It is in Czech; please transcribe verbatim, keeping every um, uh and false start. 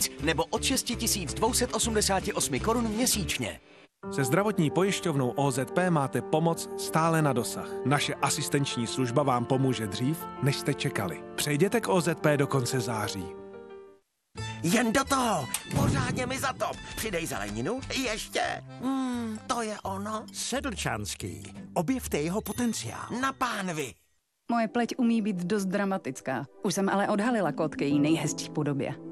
tisíc nebo od šest tisíc dvě stě osmdesát osm korun měsíčně. Se zdravotní pojišťovnou O Z P máte pomoc stále na dosah. Naše asistenční služba vám pomůže dřív, než jste čekali. Přejděte k O Z P do konce září. Jen do toho! Pořádně mi zatop! Přidej zeleninu, ještě! Hmm, to je ono. Sedlčanský. Objevte jeho potenciál. Na pánvi! Moje pleť umí být dost dramatická. Už jsem ale odhalila kód k její nejhezčí podobě.